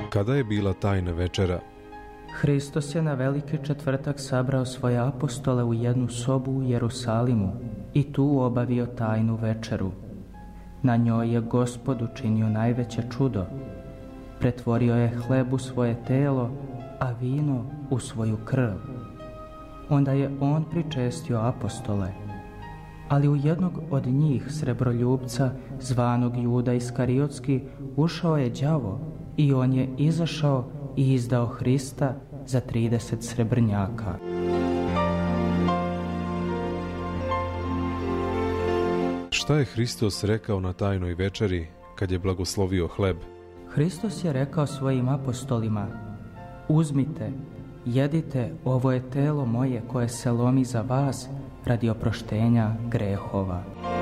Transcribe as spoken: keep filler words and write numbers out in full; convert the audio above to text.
Kada je bila tajna večera? Hristos je na veliki četvrtak sabrao svoje apostole u jednu sobu u Jerusalimu i tu obavio tajnu večeru. Na njoj je Gospod učinio najveće čudo. Pretvorio je hleb u svoje telo, a vino u svoju krv. Onda je on pričestio apostole. Ali u jednog od njih, srebroljupca, zvanog Juda Iskariotski, ušao je đavo i on je izašao i izdao Hrista za trideset srebrnjaka. Šta je Hristos rekao na tajnoj večeri kad je blagoslovio hleb? Hristos je rekao svojim apostolima: uzmite, jedite, ovo je telo moje koje se lomi za vas radi oproštenja grehova.